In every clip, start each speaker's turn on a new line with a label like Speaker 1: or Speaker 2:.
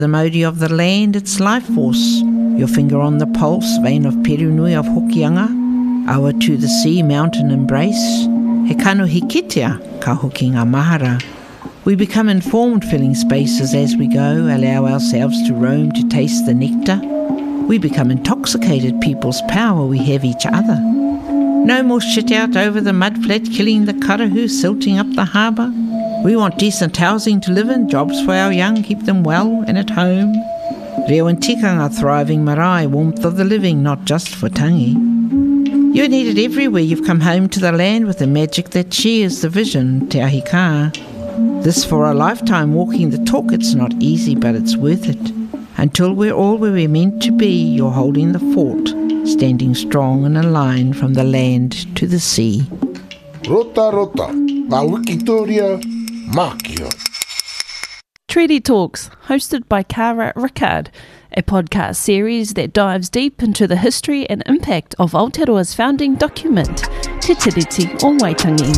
Speaker 1: The mauri of the land, its life force. Your finger on the pulse, vein of Perunui of Hokianga. Awa to the sea, mountain embrace. He kano hikitea, ka hokinga mahara. We become informed, filling spaces as we go, allow ourselves to roam to taste the nectar. We become intoxicated, people's power, we have each other. No more shit out over the mudflat, killing the karahu, silting up the harbour. We want decent housing to live in, jobs for our young, keep them well and at home. Reo and tikanga, thriving marae, warmth of the living, not just for tangi. You're needed everywhere. You've come home to the land with the magic that shares the vision, te ahi ka. This for a lifetime, walking the talk. It's not easy, but it's worth it. Until we're all where we're meant to be, you're holding the fort, standing strong in a line from the land to the sea.
Speaker 2: Rota rota, ngā wikitoria, mākia.
Speaker 3: Treaty Talks, hosted by Kara Rickard, a podcast series that dives deep into the history and impact of Aotearoa's founding document, Te Tiriti o Waitangi.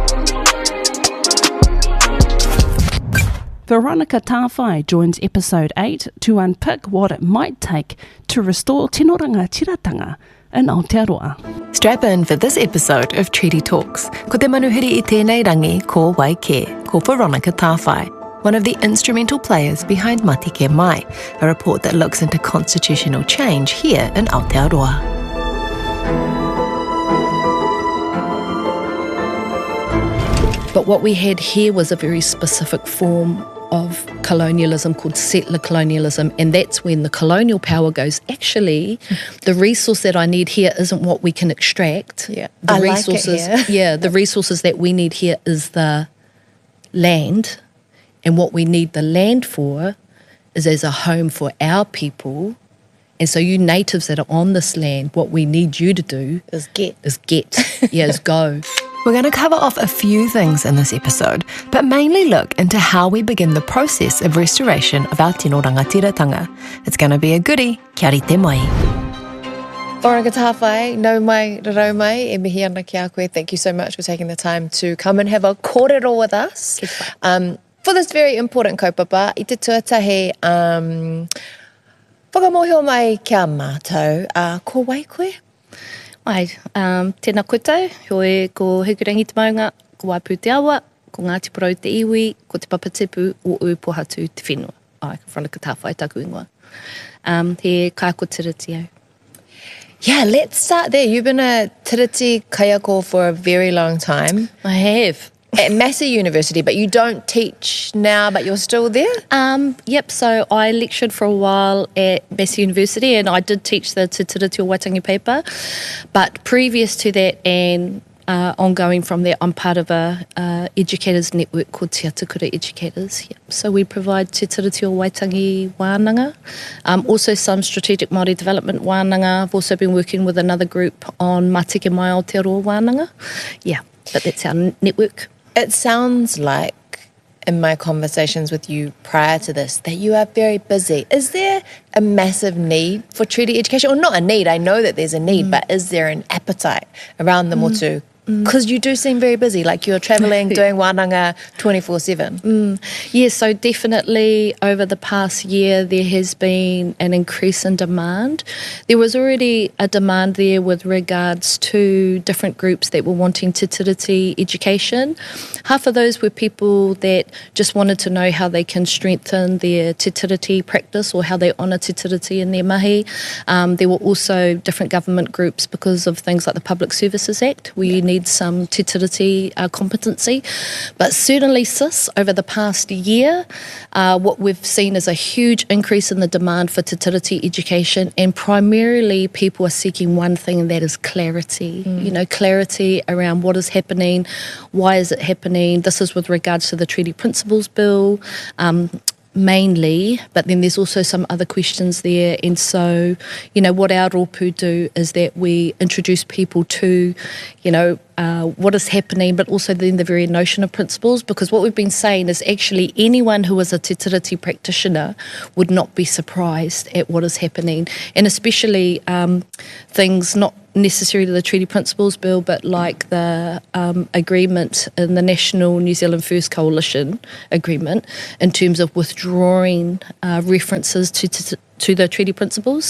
Speaker 3: Veronica Tawhai joins episode 8 to unpick what it might take to restore Tinoranga Tiratanga in Aotearoa.
Speaker 4: Strap in for this episode of Treaty Talks. Ko te manuhiri I tēnei rangi ko Waike, ko Veronica Tawhai, one of the instrumental players behind Matike Mai, a report that looks into constitutional change here in Aotearoa.
Speaker 5: But what we had here was a very specific form of colonialism called settler colonialism, and that's when the colonial power goes, actually, the resource that I need here isn't what we can extract.
Speaker 4: Yeah,
Speaker 5: the
Speaker 4: I
Speaker 5: resources,
Speaker 4: like it here.
Speaker 5: The resources that we need here is the land, and what we need the land for is as a home for our people. And so you natives that are on this land, what we need you to do is go.
Speaker 4: We're going to cover off a few things in this episode, but mainly look into how we begin the process of restoration of our tino rangatiratanga. It's going to be a goodie. Kia ori te mai.
Speaker 6: Veronica Tawhai, nau mai, rarau mai, e mihi ana ki a koe. Thank you so much for taking the time to come and have a kōrero with us. For this very important kaupapa, I te tuatahi, whakamohio mai kia mātou, ko wai koe?
Speaker 5: Ai, tēnā koutou, hoi ko Hukurangi te Maunga, ko Waipu te Awa, ko Ngāti Porou te Iwi, ko te Papatipu o Upohatu te Whenua. Ai, ko Veronica Tawhai taku ingoa. He kaiko tiriti au.
Speaker 6: Yeah, let's start there. You've been a tiriti kaiako for a very long time.
Speaker 5: I have.
Speaker 6: At Massey University, but you don't teach now, but you're still there?
Speaker 5: Yep, so I lectured for a while at Massey University and I did teach the Te Tiriti o Waitangi paper, but previous to that and ongoing from there, I'm part of a educators network called Te Atakura Educators. Yep. So we provide Te Tiriti o Waitangi wānanga, also some strategic Māori development wānanga. I've also been working with another group on Matike Mai Aotearoa wānanga. Yeah, but that's our network.
Speaker 6: It sounds like, in my conversations with you prior to this, that you are very busy. Is there a massive need for treaty education? Or not a need, I know that there's a need, but is there an appetite around the motu? Because you do seem very busy, like you're travelling, doing wānanga 24/7.
Speaker 5: Yeah, so definitely over the past year there has been an increase in demand. There was already a demand there with regards to different groups that were wanting Te Tiriti education. Half of those were people that just wanted to know how they can strengthen their Te Tiriti practice or how they honour Te Tiriti in their mahi. There were also different government groups because of things like the Public Services Act, where you need some Te Tiriti competency. But certainly, sis, over the past year, what we've seen is a huge increase in the demand for Te Tiriti education, and primarily people are seeking one thing, and that is clarity. You know, clarity around what is happening, why is it happening. This is with regards to the Treaty Principles Bill, mainly, but then there's also some other questions there. And so, you know, what our rōpū do is that we introduce people to, you know, what is happening, but also then the very notion of principles, because what we've been saying is actually anyone who is a Te Tiriti practitioner would not be surprised at what is happening, and especially things not necessarily the Treaty Principles Bill, but like the agreement in the National New Zealand First Coalition agreement in terms of withdrawing references to the treaty principles.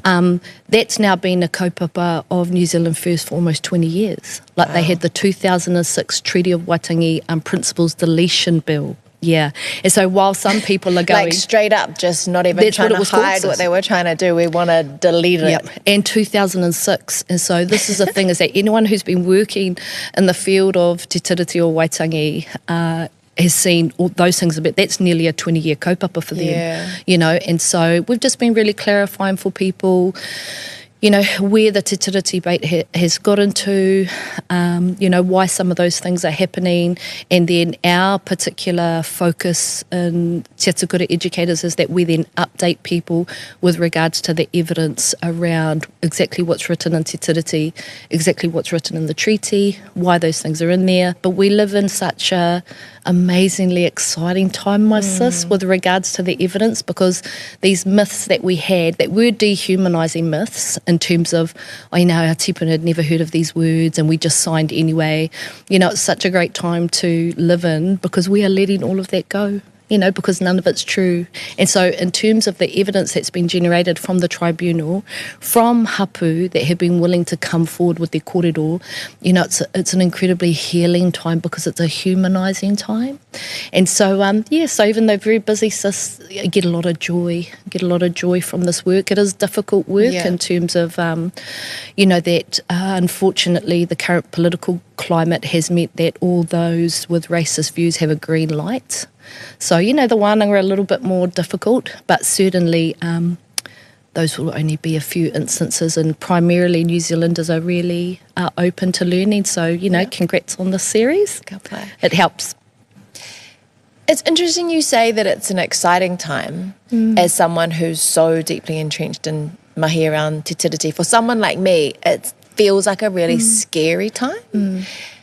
Speaker 5: That's now been a kaupapa of New Zealand First for almost 20 years. Like they had the 2006 Treaty of Waitangi Principles Deletion Bill. Yeah. And so while some people are going...
Speaker 6: Like straight up, just not even trying to hide what they were trying to do. We want to delete it.
Speaker 5: Yep. And 2006. And so this is the thing, is that anyone who's been working in the field of Te Tiriti o Waitangi has seen all those things, but that's nearly a 20-year kaupapa for them, you know. And so we've just been really clarifying for people, you know, where the Te Tiriti debate has got into, you know, why some of those things are happening, and then our particular focus in Te Atukura educators is that we then update people with regards to the evidence around exactly what's written in Te Tiriti, exactly what's written in the treaty, why those things are in there. But we live in such a amazingly exciting time, my sis, with regards to the evidence, because these myths that we had, that were dehumanising myths in terms of, you know, our tipuna had never heard of these words and we just signed anyway. You know, it's such a great time to live in because we are letting all of that go, you know, because none of it's true. And so in terms of the evidence that's been generated from the tribunal, from hapu that have been willing to come forward with their kōrero, you know, it's an incredibly healing time because it's a humanising time. And so, so even though very busy, sis, I get a lot of joy from this work. It is difficult work in terms of, you know, that unfortunately the current political climate has meant that all those with racist views have a green light. So, you know, the wānanga are a little bit more difficult, but certainly those will only be a few instances, and primarily New Zealanders are really open to learning. So, you know, congrats on this series. It helps.
Speaker 6: It's interesting you say that it's an exciting time as someone who's so deeply entrenched in mahi around Te Tiriti. For someone like me, it feels like a really scary time.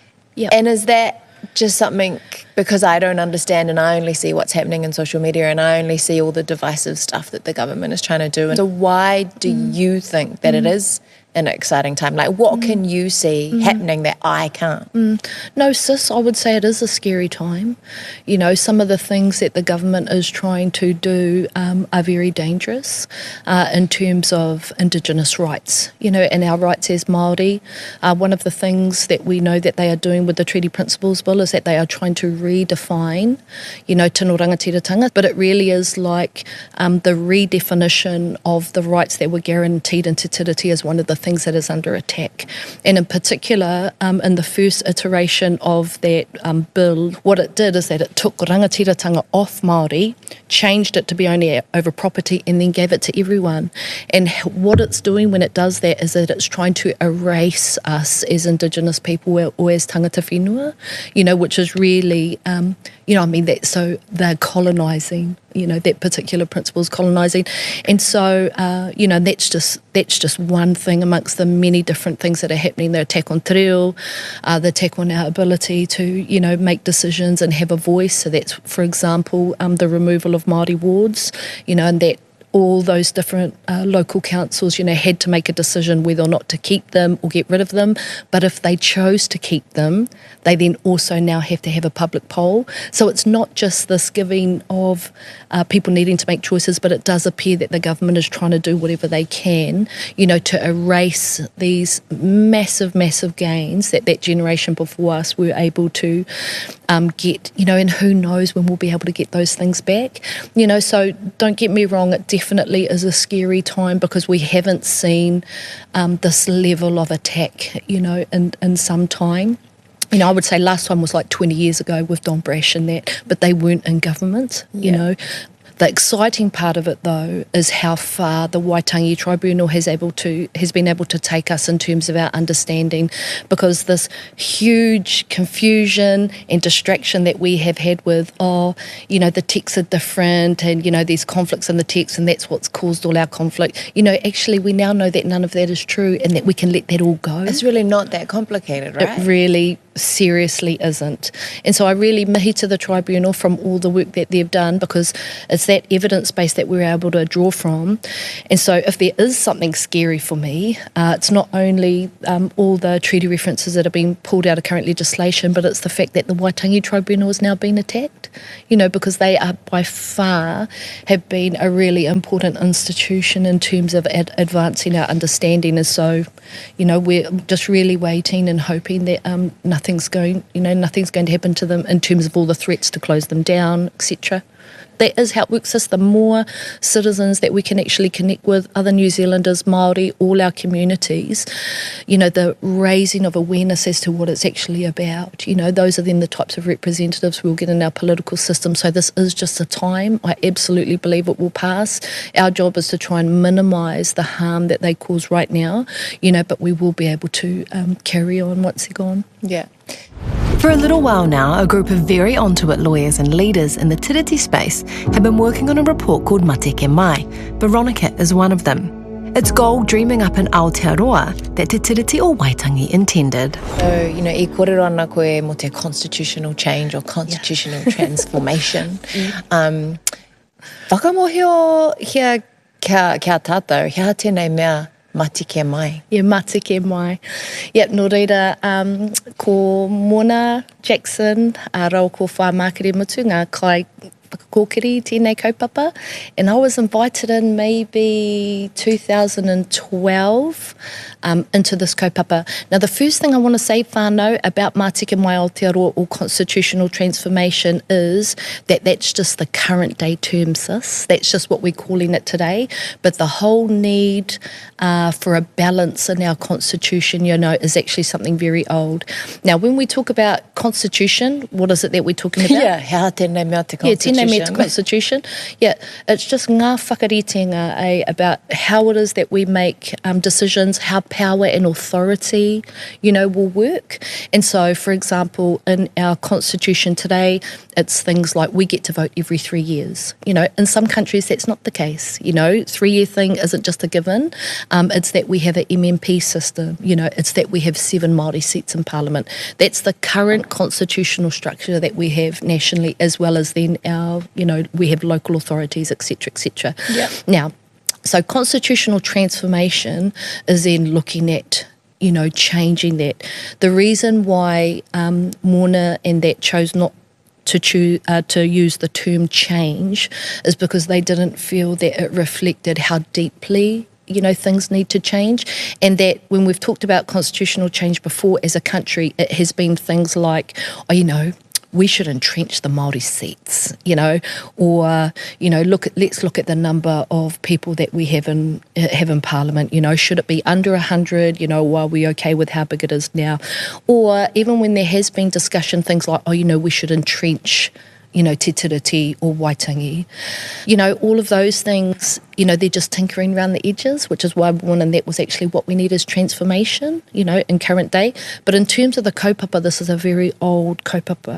Speaker 6: And is that just something because I don't understand and I only see what's happening in social media and I only see all the divisive stuff that the government is trying to do? And so why do you think that it is an exciting time? Like, what can you see happening that I can't?
Speaker 5: No, sis, I would say it is a scary time. You know, some of the things that the government is trying to do are very dangerous in terms of Indigenous rights, you know, and our rights as Māori. One of the things that we know that they are doing with the Treaty Principles Bill is that they are trying to redefine, you know, tino rangatiratanga, but it really is like the redefinition of the rights that were guaranteed in Te Tiriti is one of the things that is under attack. And in particular, in the first iteration of that bill, what it did is that it took rangatiratanga off Māori, changed it to be only over property, and then gave it to everyone. And what it's doing when it does that is that it's trying to erase us as Indigenous people or as tangata whenua, you know, which is really, you know, I mean, that, so they're colonising, you know, that particular principle is colonising. And so, you know, that's just one thing amongst the many different things that are happening. The attack on te reo, the attack on our ability to, you know, make decisions and have a voice. So that's, for example, the removal of Māori wards, you know, and that all those different local councils, you know, had to make a decision whether or not to keep them or get rid of them. But if they chose to keep them, they then also now have to have a public poll. So it's not just this giving of people needing to make choices, but it does appear that the government is trying to do whatever they can, you know, to erase these massive, massive gains that that generation before us were able to get, you know, and who knows when we'll be able to get those things back. You know, so don't get me wrong, it definitely is a scary time because we haven't seen this level of attack, you know, in some time. You know, I would say last time was like 20 years ago with Don Brash and that, but they weren't in government, you know. The exciting part of it, though, is how far the Waitangi Tribunal has been able to take us in terms of our understanding, because this huge confusion and distraction that we have had with, you know, the texts are different and, you know, there's conflicts in the text and that's what's caused all our conflict. You know, actually, we now know that none of that is true and that we can let that all go.
Speaker 6: It's really not that complicated, right?
Speaker 5: It really seriously isn't. And so I really mihi to the tribunal from all the work that they've done, because it's that evidence base that we're able to draw from. And so if there is something scary for me, it's not only all the treaty references that are being pulled out of current legislation, but it's the fact that the Waitangi Tribunal has now been attacked, because they are by far have been a really important institution in terms of advancing our understanding. And so, we're just really waiting and hoping that nothing's going to happen to them in terms of all the threats to close them down, etc. That is how it works. The more citizens that we can actually connect with, other New Zealanders, Māori, all our communities, the raising of awareness as to what it's actually about. Those are then the types of representatives we'll get in our political system. So this is just a time. I absolutely believe it will pass. Our job is to try and minimise the harm that they cause right now, but we will be able to carry on once they're gone.
Speaker 6: Yeah.
Speaker 4: For a little while now, a group of very onto-it lawyers and leaders in the tiriti space have been working on a report called Matike Mai. Veronica is one of them. It's gold dreaming up in Aotearoa that Te Tiriti o Waitangi intended.
Speaker 6: So, I kōrero ana koe mo te constitutional change or constitutional transformation. Whakamohio hia kia tātou, hia tēnei mea Matike Mai.
Speaker 5: Yeah, Matike Mai. Yep, no reira, ko Mona Jackson, rau ko whamakere mutu, ngā kai whakakōkiri tēnei kaupapa, and I was invited in maybe 2012 into this kaupapa. Now, the first thing I want to say, whānau, about Matike Mai Aotearoa or constitutional transformation is that that's just the current day term, sis. That's just what we're calling it today. But the whole need for a balance in our constitution, is actually something very old. Now, when we talk about constitution, what is it that we're talking about?
Speaker 6: Yeah, hea tēnei mea te constitution.
Speaker 5: Yeah, tēnei mea te constitution. Yeah, it's just ngā whakaritenga about how it is that we make decisions, how power and authority, will work. And so, for example, in our constitution today, it's things like we get to vote every 3 years. In some countries that's not the case. 3-year thing isn't just a given. It's that we have an MMP system. It's that we have 7 Māori seats in Parliament. That's the current constitutional structure that we have nationally, as well as then our, we have local authorities, etc., etc.
Speaker 6: Yeah.
Speaker 5: Now, so constitutional transformation is then looking at, changing that. The reason why Mona and that chose not to use the term change is because they didn't feel that it reflected how deeply things need to change, and that when we've talked about constitutional change before as a country, it has been things like, we should entrench the Māori seats, or, let's look at the number of people that we have in Parliament, should it be under 100, are we okay with how big it is now? Or even when there has been discussion, things like, we should entrench, Te Tiriti or Waitangi. All of those things, they're just tinkering around the edges, which is why and that was actually what we need is transformation, in current day. But in terms of the kaupapa, this is a very old kaupapa.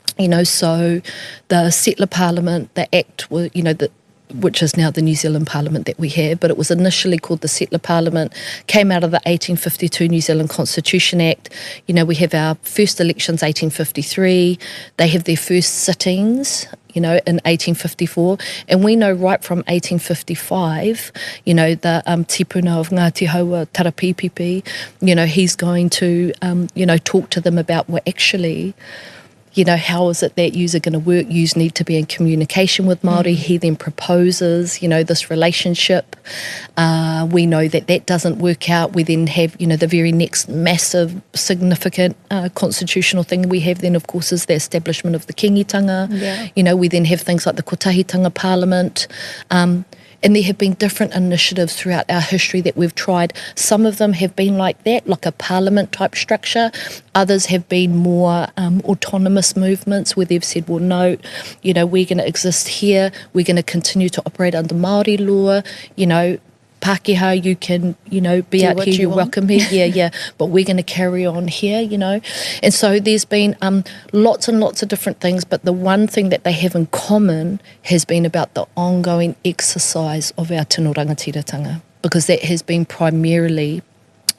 Speaker 5: So the Settler Parliament, the Act, which is now the New Zealand Parliament that we have, but it was initially called the Settler Parliament, came out of the 1852 New Zealand Constitution Act. We have our first elections 1853. They have their first sittings, in 1854. And we know right from 1855, the tipuna of Ngāti Haua Tarapipipi, he's going to, talk to them about, actually, how is it that yous are going to work? Yous need to be in communication with Māori. He then proposes, this relationship. We know that doesn't work out. We then have, the very next massive, significant constitutional thing we have then, of course, is the establishment of the kingitanga. Yeah. We then have things like the Kotahitanga Parliament. And there have been different initiatives throughout our history that we've tried. Some of them have been like that, like a parliament type structure. Others have been more autonomous movements where they've said, well, no, we're going to exist here. We're going to continue to operate under Māori law. Pākehā, you can, be out here, you're welcome here, yeah, but we're going to carry on here, And so there's been lots and lots of different things, but the one thing that they have in common has been about the ongoing exercise of our tino rangatiratanga, because that has been primarily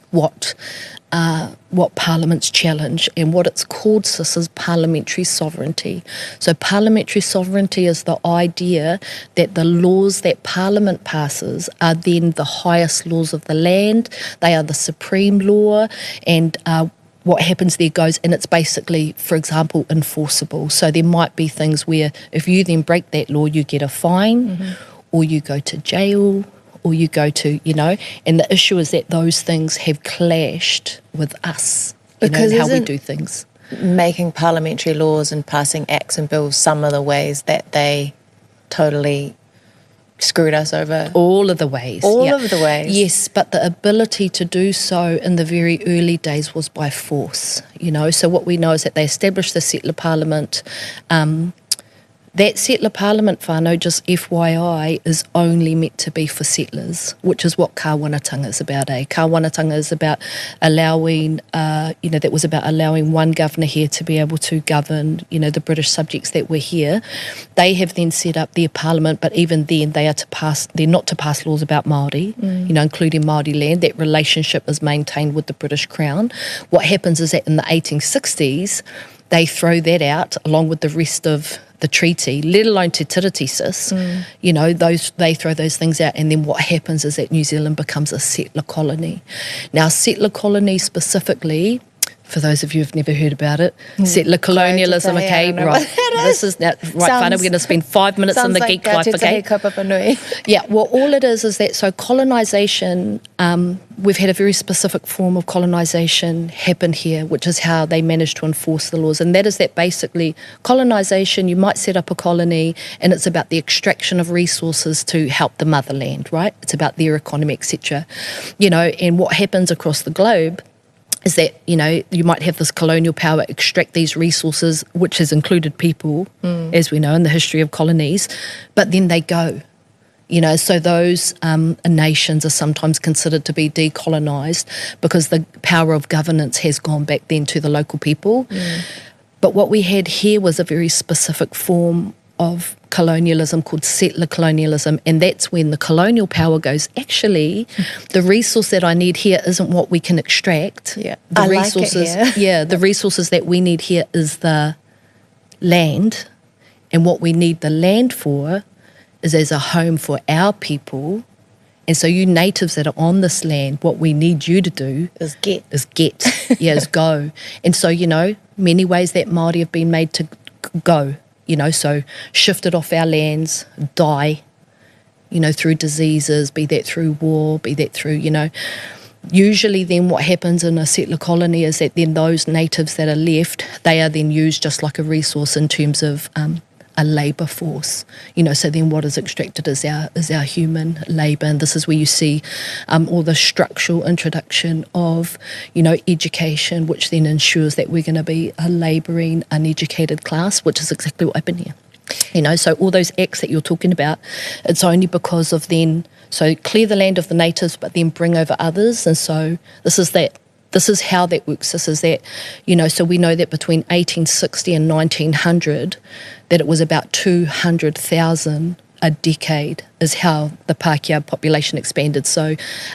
Speaker 5: what Parliament's challenge, and what it's called, sis, is parliamentary sovereignty. So parliamentary sovereignty is the idea that the laws that Parliament passes are then the highest laws of the land. They are the supreme law, and what happens there goes, and it's basically, for example, enforceable. So there might be things where if you then break that law, you get a fine, or you go to jail, or you go to, and the issue is that those things have clashed with us,
Speaker 6: Because
Speaker 5: and how we
Speaker 6: isn't
Speaker 5: do things.
Speaker 6: making parliamentary laws and passing acts and bills some of the ways that they totally screwed us over?
Speaker 5: All of the ways.
Speaker 6: All of the ways.
Speaker 5: Yes, but the ability to do so in the very early days was by force, So what we know is that they established the settler parliament. That settler parliament, whānau, just FYI, is only meant to be for settlers, which is what Kāwanatanga is about, Kāwanatanga is about allowing, that was about allowing one governor here to be able to govern, the British subjects that were here. They have then set up their parliament, but even then they're not to pass laws about Māori, including Māori land. That relationship is maintained with the British Crown. What happens is that in the 1860s, they throw that out along with the rest of the treaty, let alone Te Tiriti, sis. They throw those things out, and then what happens is that New Zealand becomes a settler colony. Now, settler colony specifically, for those of you who've never heard about it, settler colonialism, okay, right. This is now, right, Whānau, we're going to spend 5 minutes in the geek life, okay? Yeah, well, all it is that, so colonisation, we've had a very specific form of colonisation happen here, which is how they managed to enforce the laws. And that is that basically colonisation, you might set up a colony and it's about the extraction of resources to help the motherland, right? It's about their economy, etc. And what happens across the globe is that, you might have this colonial power extract these resources, which has included people, as we know in the history of colonies, but then they go. So those nations are sometimes considered to be decolonised because the power of governance has gone back then to the local people. But what we had here was a very specific form of colonialism called settler colonialism, and that's when the colonial power goes, actually, the resource that I need here isn't what we can extract.
Speaker 6: Yeah,
Speaker 5: the resources, the resources that we need here is the land, and what we need the land for is as a home for our people. And so you natives that are on this land, what we need you to do
Speaker 6: is get,
Speaker 5: is go. And so, many ways that Māori have been made to go. So shifted off our lands, die, through diseases, be that through war, be that through, Usually then what happens in a settler colony is that then those natives that are left, they are then used just like a resource in terms of a labour force. So then what is extracted is our human labour, and this is where you see all the structural introduction of, education, which then ensures that we're going to be a labouring, uneducated class, which is exactly what happened here. So all those acts that you're talking about, it's only because of then, so clear the land of the natives, but then bring over others, and so this is how that works. This is that, so we know that between 1860 and 1900, that it was about 200,000 a decade is how the Pākehā population expanded. So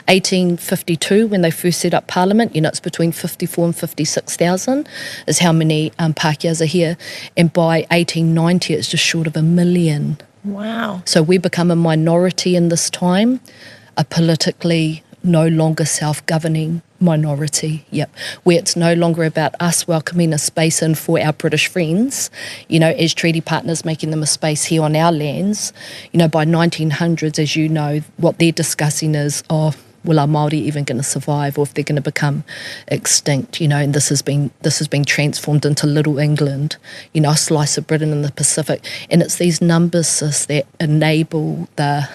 Speaker 5: 1852, when they first set up Parliament, it's between 54 and 56,000 is how many Pākehās are here. And by 1890, it's just short of 1 million.
Speaker 6: Wow.
Speaker 5: So we become a minority in this time, a politically no longer self-governing minority, where it's no longer about us welcoming a space in for our British friends, as treaty partners, making them a space here on our lands. By 1900s, as you know, what they're discussing is, will our Māori even going to survive, or if they're going to become extinct, and this has been transformed into Little England, a slice of Britain in the Pacific. And it's these numbers, sis, that enable the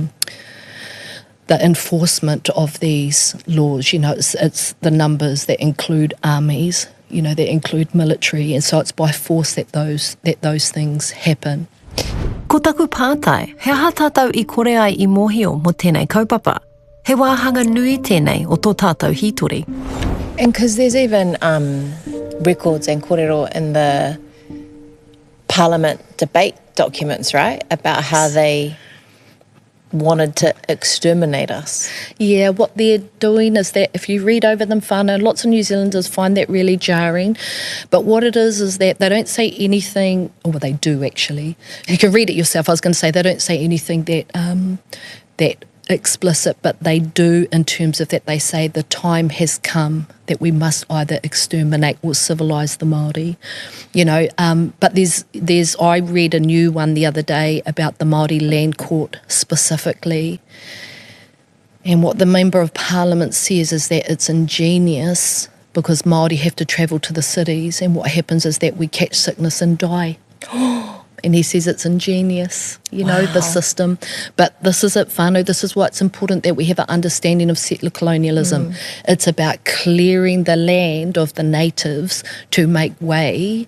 Speaker 5: enforcement of these laws. It's the numbers that include armies, that include military, and so it's by force that those things happen.
Speaker 4: Ko taku pātai, he aha tātou I kore ai I mōhio mo tēnei kaupapa. He wāhanga nui tēnei o tō tātou hitori.
Speaker 6: And because there's even records and kōrero in the Parliament debate documents, right, about how they wanted to exterminate us.
Speaker 5: Yeah, what they're doing is that if you read over them whānau, lots of New Zealanders find that really jarring. But what it is that they don't say anything, or well, they do actually. You can read it yourself. I was going to say they don't say anything that explicit, but they do in terms of that they say the time has come that we must either exterminate or civilise the Māori, but there's I read a new one the other day about the Māori Land Court specifically, and what the Member of Parliament says is that it's ingenious because Māori have to travel to the cities, and what happens is that we catch sickness and die. And he says it's ingenious, the system. But this is it, whānau. This is why it's important that we have an understanding of settler colonialism. It's about clearing the land of the natives to make way,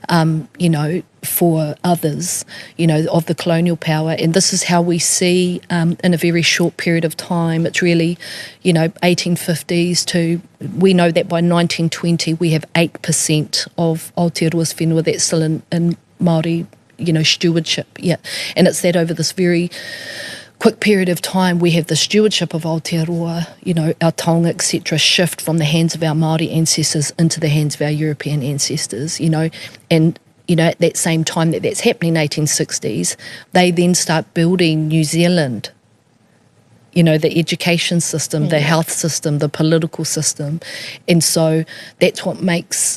Speaker 5: for others, of the colonial power. And this is how we see in a very short period of time. It's really, 1850s to, we know that by 1920 we have 8% of Aotearoa's whenua that's still in Māori stewardship, and it's that over this very quick period of time we have the stewardship of Aotearoa, our taonga, etc., shift from the hands of our Māori ancestors into the hands of our European ancestors, and at that same time that's happening, 1860s, they then start building New Zealand, the education system, the health system, the political system, and so that's what makes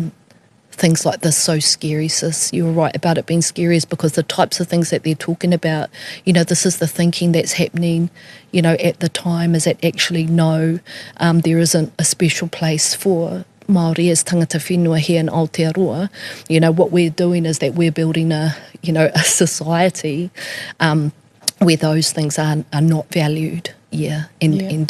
Speaker 5: things like this so scary, sis. You were right about it being scary, is because the types of things that they're talking about, this is the thinking that's happening, at the time, is that actually no, there isn't a special place for Māori as tangata whenua here in Aotearoa. What we're doing is that we're building a society where those things are not valued, and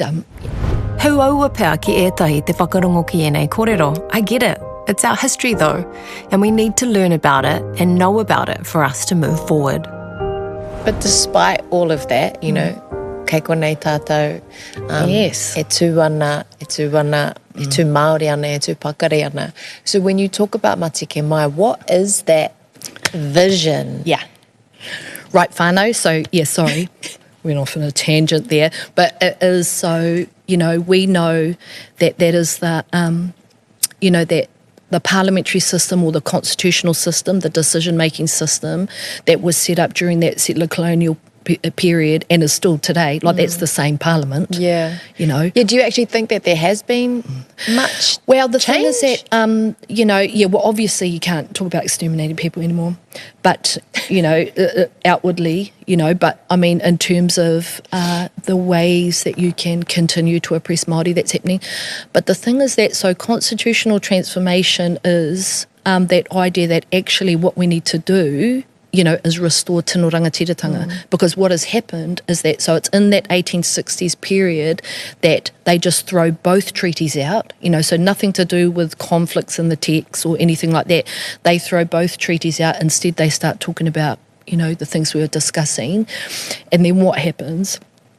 Speaker 4: Hu aua pea ki ētahi te whakarongo ki ēnei kōrero. I get it. It's our history though, and we need to learn about it and know about it for us to move forward.
Speaker 6: But despite all of that, kei konei tātou,
Speaker 5: yes.
Speaker 6: e tūana, e tū Māori ana, e tū Pakari ana. So when you talk about Matike Mai, what is that vision?
Speaker 5: Yeah. Right, whānau. So, sorry, went off on a tangent there, but it is so, we know that is the, that the parliamentary system or the constitutional system, the decision-making system that was set up during that settler colonial period and is still today, that's the same parliament.
Speaker 6: Yeah.
Speaker 5: Yeah,
Speaker 6: do you actually think that there has been much
Speaker 5: Well, the
Speaker 6: change?
Speaker 5: thing is that, obviously you can't talk about exterminating people anymore, but, outwardly, but I mean, in terms of the ways that you can continue to oppress Māori, that's happening. But the thing is that, so constitutional transformation is that idea that actually what we need to do is restore tino rangatiratanga. Because what has happened is that, so it's in that 1860s period that they just throw both treaties out, so nothing to do with conflicts in the text or anything like that. They throw both treaties out. Instead, they start talking about, the things we were discussing. And then what happens,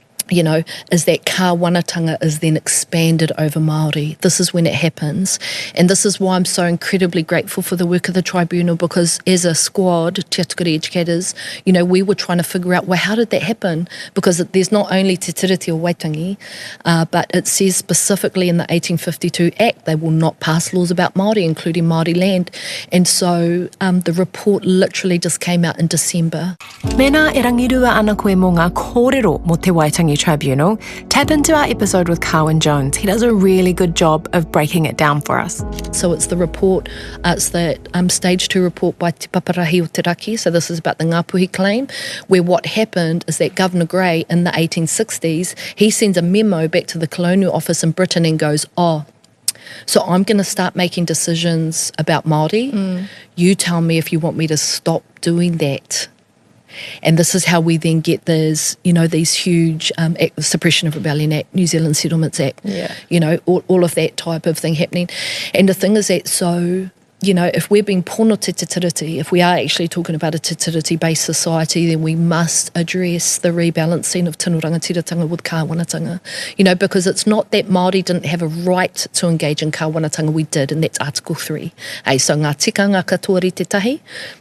Speaker 5: is that kāwanatanga is then expanded over Māori. This is when it happens. And this is why I'm so incredibly grateful for the work of the tribunal, because as a squad, Te Atukari educators, we were trying to figure out, well, how did that happen? Because there's not only Te Tiriti o Waitangi, but it says specifically in the 1852 Act, they will not pass laws about Māori, including Māori land. And so the report literally just came out in December.
Speaker 4: Mena e rangirua ana koe mō ngā kōrero mō Te Waitangi Tribunal. Tap into our episode with Carwyn Jones. He does a really good job of breaking it down for us.
Speaker 5: So it's the report, it's the stage 2 report by Te Paparahi o Te Raki. So this is about the Ngāpuhi claim, where what happened is that Governor Grey in the 1860s, he sends a memo back to the Colonial Office in Britain and goes, so I'm going to start making decisions about Māori. You tell me if you want me to stop doing that. And this is how we then get these huge Suppression of Rebellion Act, New Zealand Settlements Act, all of that type of thing happening. And the thing is that, so, if we're being pono te tiriti, if we are actually talking about a te tiriti-based society, then we must address the rebalancing of tino rangatiratanga with kāwanatanga. Because it's not that Māori didn't have a right to engage in kāwanatanga, we did, and that's Article 3. So ngā tikanga katoa te tahi,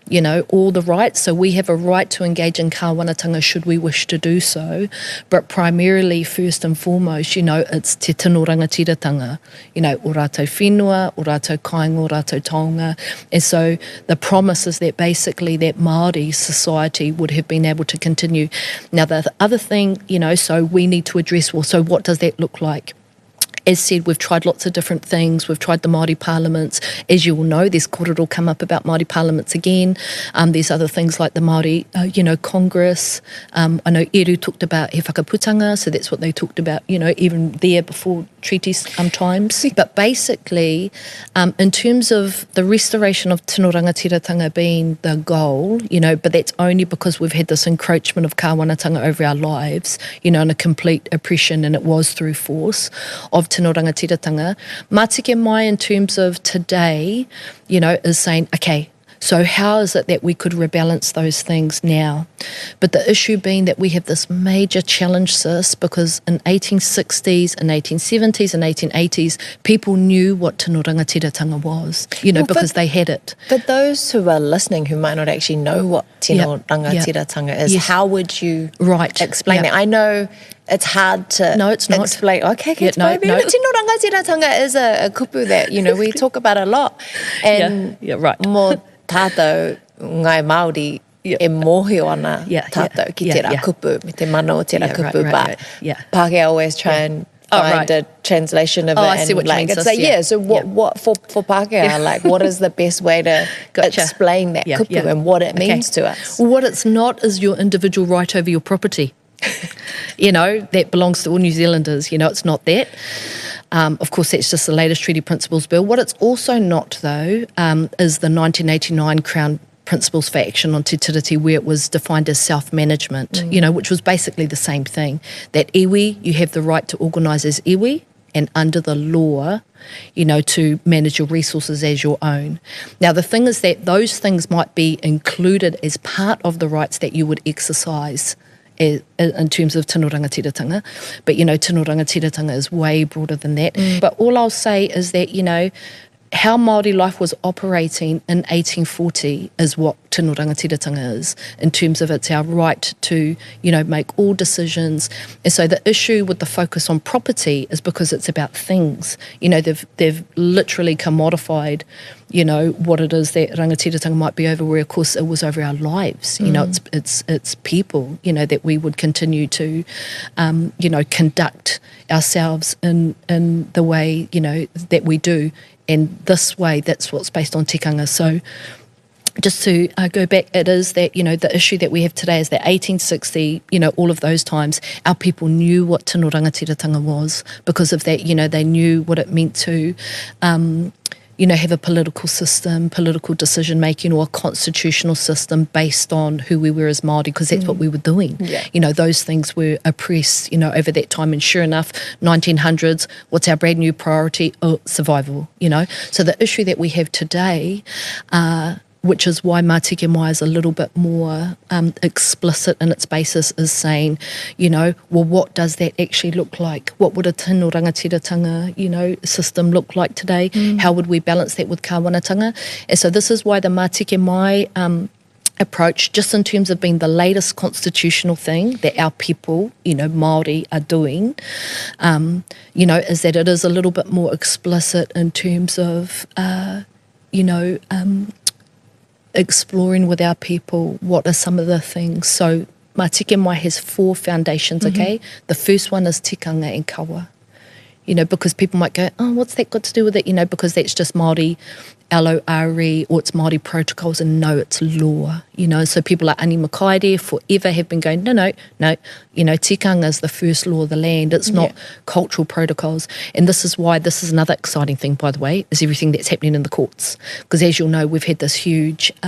Speaker 5: all the rights, so we have a right to engage in kāwanatanga should we wish to do so, but primarily, first and foremost, it's te tino rangatiratanga, o rātou whenua, o rātou kāinga, o rātou taonga. And so the promise is that basically that Māori society would have been able to continue. Now the other thing, so we need to address, well, so what does that look like? As said, we've tried lots of different things. We've tried the Māori parliaments. As you all know, there's kōrero come up about Māori parliaments again. There's other things like the Māori, Congress. I know Eru talked about he whakaputanga, so that's what they talked about, even there before treaty times. But basically, in terms of the restoration of tino rangatiratanga being the goal, but that's only because we've had this encroachment of kāwanatanga over our lives, and a complete oppression, and it was through force, of tino rangatiratanga. Mātike mai in terms of today, is saying, okay, so how is it that we could rebalance those things now? But the issue being that we have this major challenge, sis, because in 1860s and 1870s and 1880s, people knew what tino rangatiratanga was, because they had it.
Speaker 6: For those who are listening who might not actually know what tino rangatiratanga is, how would you explain that? I know it's hard to explain. Okay, tino rangatiratanga is a kupu that, we talk about a lot. And more tātou ngai Māori e mōhio ana tātou ki te rā kupu, me te mana o te rā kupu, but Pākehā always try and find a translation of it.
Speaker 5: I see what you mean.
Speaker 6: It's like, so what for Pākehā, like what is the best way to explain that kupu and what it means to us?
Speaker 5: Well, what it's not is your individual right over your property. That belongs to all New Zealanders. It's not that. Of course, that's just the latest Treaty Principles Bill. What it's also not, though, is the 1989 Crown Principles for Action on Te Tiriti, where it was defined as self-management, which was basically the same thing. That iwi, you have the right to organise as iwi, and under the law, to manage your resources as your own. Now, the thing is that those things might be included as part of the rights that you would exercise in terms of tino rangatiratanga, but tino rangatiratanga is way broader than that. But all I'll say is that how Māori life was operating in 1840 is what tino rangatiratanga is, in terms of it's our right to, make all decisions. And so the issue with the focus on property is because it's about things. They've literally commodified, what it is that rangatiratanga might be over, where of course it was over our lives. It's people, that we would continue to, conduct ourselves in the way, that we do. And this way, that's what's based on tikanga. So just to go back, it is that, the issue that we have today is that 1860, all of those times, our people knew what tino rangatiratanga was. Because of that, they knew what it meant to, have a political system, political decision-making, or a constitutional system based on who we were as Māori, because that's what we were doing. Those things were oppressed, over that time. And sure enough, 1900s, what's our brand new priority? Survival, So the issue that we have today, which is why Mātike Mai is a little bit more explicit in its basis, is saying, well, what does that actually look like? What would a tino rangatiratanga, system look like today? How would we balance that with kāwanatanga? And so this is why the Mātike Mai approach, just in terms of being the latest constitutional thing that our people, Māori, are doing, is that it is a little bit more explicit in terms of, exploring with our people what are some of the things. So Mātike Mai has 4 foundations, okay? The first one is tikanga and kawa. Because people might go, oh, what's that got to do with it? Because that's just Māori LORE, or it's Māori protocols, and no, it's law. So people like Ani Makaere forever have been going, no, tikanga is the first law of the land. It's not cultural protocols. And this is why, this is another exciting thing, by the way, is everything that's happening in the courts. Because as you'll know, we've had this huge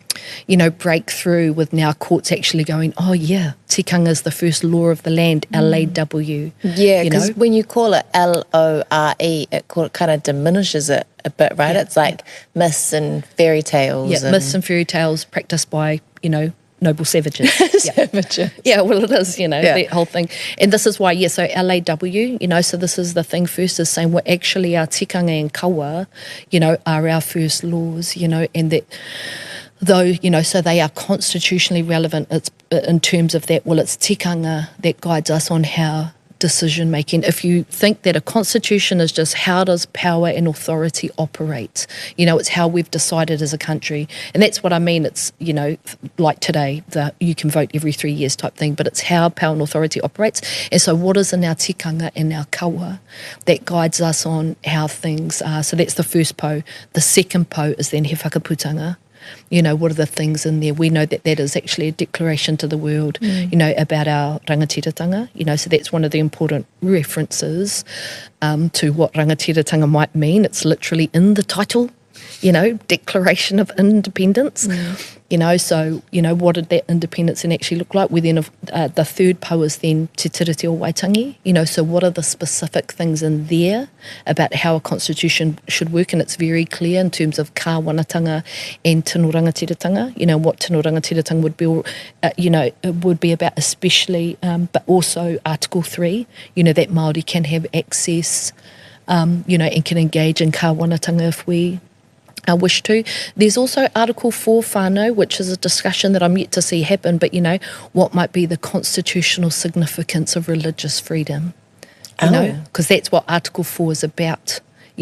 Speaker 5: breakthrough with now courts actually going, oh yeah, tikanga is the first law of the land, LAW.
Speaker 6: Yeah, because when you call it LORE, it kind of diminishes it a bit, right? It's like myths and fairy tales.
Speaker 5: Yeah, myths and fairy tales practiced by, noble savages.
Speaker 6: Savages.
Speaker 5: Yeah, well, it is, that whole thing. And this is why, so LAW, so this is the thing first is saying, well, actually our tikanga and kawa, are our first laws, and that though, so they are constitutionally relevant it's in terms of that, well, it's tikanga that guides us on how decision making. If you think that a constitution is just how does power and authority operate, it's how we've decided as a country. And that's what I mean. It's, like today, you can vote every 3 years type thing, but it's how power and authority operates. And so what is in our tikanga and our kawa that guides us on how things are. So that's the first po. The second po is then he whakaputanga. What are the things in there? We know that is actually a declaration to the world, about our rangatiratanga. So that's one of the important references to what rangatiratanga might mean. It's literally in the title, Declaration of Independence. So, what did that independence then actually look like? We then have, the third po is then Te Tiriti o Waitangi. So what are the specific things in there about how a constitution should work? And it's very clear in terms of kāwanatanga and tino rangatiratanga, what tino rangatiratanga would be, it would be about especially, but also Article 3, that Māori can have access, and can engage in kāwanatanga if we wish to. There's also Article 4 whānau, which is a discussion that I'm yet to see happen, but what might be the constitutional significance of religious freedom, because that's what Article 4 is about,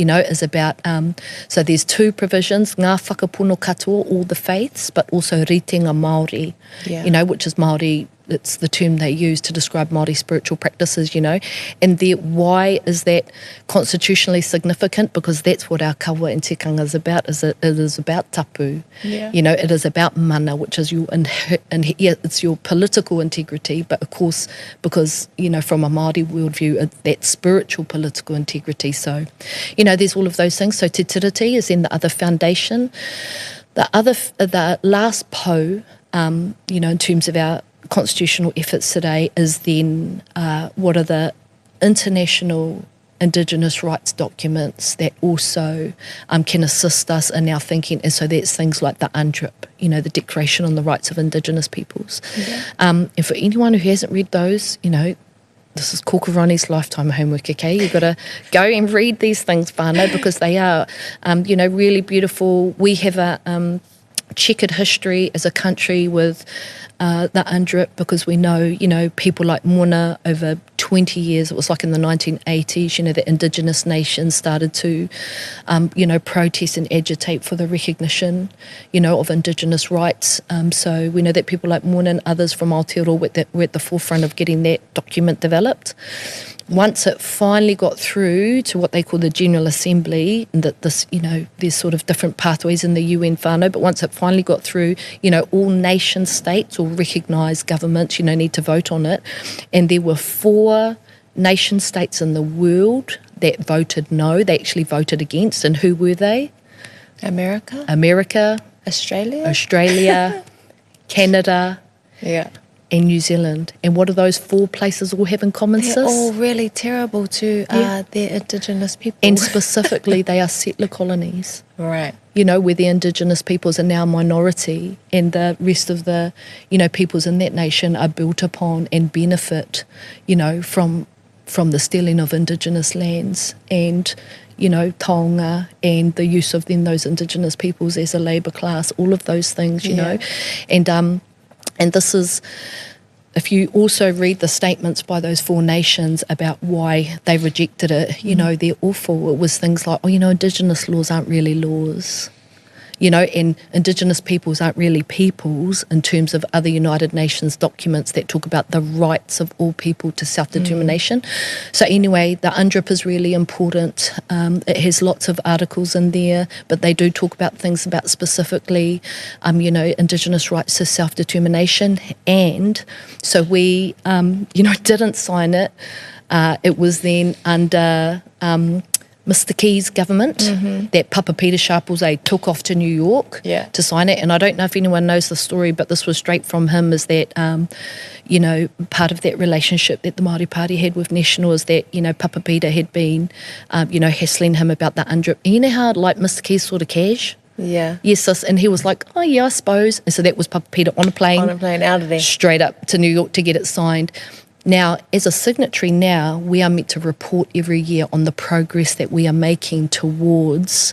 Speaker 5: so there's two provisions, ngā whakapono katoa, all the faiths, but also ritenga Māori, which is Māori. It's the term they use to describe Māori spiritual practices, and why is that constitutionally significant? Because that's what our kawa and tikanga is about. It is about tapu, it is about mana, which is it's your political integrity, but of course, because from a Māori worldview, that's spiritual political integrity. So, there's all of those things. So Te Tiriti is then the other foundation. The last po, in terms of our constitutional efforts today is then what are the international Indigenous rights documents that also can assist us in our thinking. And so that's things like the UNDRIP, the Declaration on the Rights of Indigenous Peoples. And for anyone who hasn't read those, this is Kokorani's lifetime homework, okay? You've got to go and read these things, whānau, because they are, really beautiful. We have a checkered history as a country with the UNDRIP, because we know, people like Mona over 20 years, it was like in the 1980s, the Indigenous nations started to, protest and agitate for the recognition, of Indigenous rights. So we know that people like Mona and others from Aotearoa were at the forefront of getting that document developed. Once it finally got through to what they call the General Assembly, and that this, there's sort of different pathways in the UN whānau, but once it finally got through, all nation states or recognised governments, need to vote on it. And there were 4 nation states in the world that voted no. They actually voted against. And who were they? America. Australia. Canada.
Speaker 6: Yeah.
Speaker 5: And New Zealand. And what do those 4 places all have in common, sis?
Speaker 6: They're all really terrible to their Indigenous people.
Speaker 5: And specifically, they are settler colonies.
Speaker 6: Right.
Speaker 5: Where the Indigenous peoples are now minority, and the rest of the, peoples in that nation are built upon and benefit, from the stealing of Indigenous lands and, taonga, and the use of then those Indigenous peoples as a labour class, all of those things, And this is, if you also read the statements by those 4 nations about why they rejected it, they're awful. It was things like, Indigenous laws aren't really laws. And Indigenous peoples aren't really peoples in terms of other United Nations documents that talk about the rights of all people to self-determination. So anyway, the UNDRIP is really important. It has lots of articles in there, but they do talk about things about specifically, Indigenous rights to self-determination. And so we, didn't sign it. It was then under Mr. Key's government, that Papa Peter Sharples took off to New York to sign it. And I don't know if anyone knows the story, but this was straight from him, is that, you know, part of that relationship that the Māori Party had with National is that, you know, Papa Peter had been, you know, hassling him about the UNDRIP. And you know how, like, Mr. Key's sort of cash?
Speaker 6: Yeah.
Speaker 5: Yes, sis, and he was like, oh, yeah, I suppose. And so that was Papa Peter on a plane.
Speaker 6: On a plane, out of there.
Speaker 5: Straight up to New York to get it signed. Now, as a signatory now, we are meant to report every year on the progress that we are making towards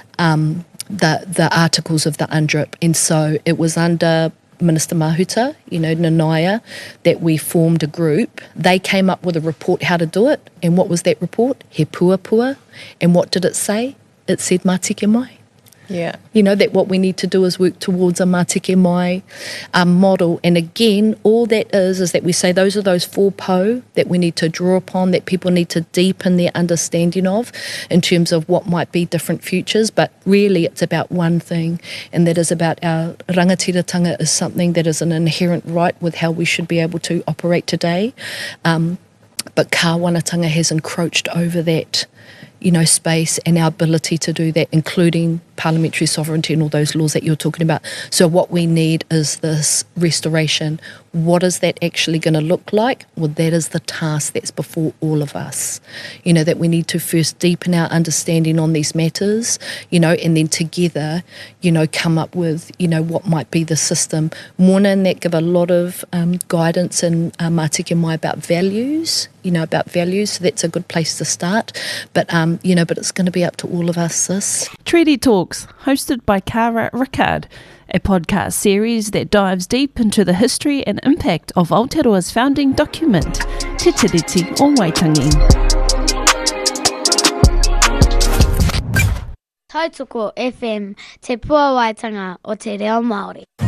Speaker 5: the articles of the UNDRIP. And so it was under Minister Mahuta, you know, Nanaia, that we formed a group. They came up with a report how to do it. And what was that report? He puapua. And what did it say? It said Mātike Mai.
Speaker 6: Yeah.
Speaker 5: You know, that what we need to do is work towards a Mātike Mai model. And again, all that is that we say those are those 4 po that we need to draw upon, that people need to deepen their understanding of in terms of what might be different futures. But really it's about one thing, and that is about our rangatiratanga is something that is an inherent right with how we should be able to operate today. But kāwanatanga has encroached over that, you know, space and our ability to do that, including parliamentary sovereignty and all those laws that you're talking about. So what we need is this restoration. What is that actually going to look like? Well, that is the task that's before all of us. You know, that we need to first deepen our understanding on these matters, you know, and then together, you know, come up with, you know, what might be the system. Mona and that give a lot of guidance in Mātike Mai about values, you know, about values. So that's a good place to start. But, you know, but it's going to be up to all of us, sis.
Speaker 3: Treaty Talks, hosted by Cara Rickard, a podcast series that dives deep into the history and impact of Aotearoa's founding document, Te Tiriti o Waitangi.
Speaker 7: Tautoko FM, Te Pua Waitanga o Te Reo Māori.